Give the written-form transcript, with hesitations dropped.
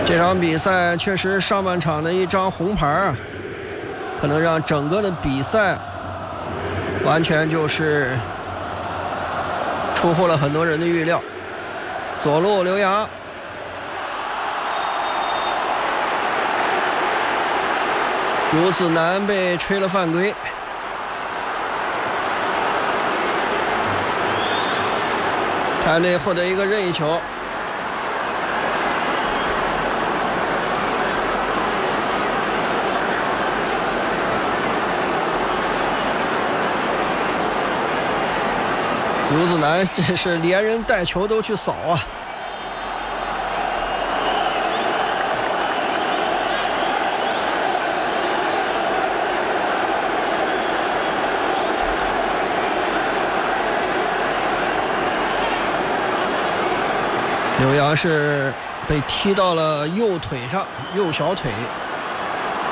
这场比赛确实上半场的一张红牌啊，可能让整个的比赛完全就是出乎了很多人的预料。左路刘洋，吴子南被吹了犯规。台内获得一个任意球。吴子南这是连人带球都去扫啊！刘洋是被踢到了右腿上，右小腿。